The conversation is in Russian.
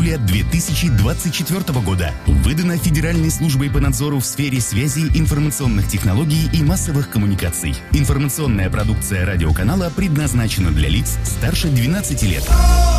июля 2024 года. Выдано Федеральной службой по надзору в сфере связи, информационных технологий и массовых коммуникаций. Информационная продукция радиоканала предназначена для лиц старше 12 лет.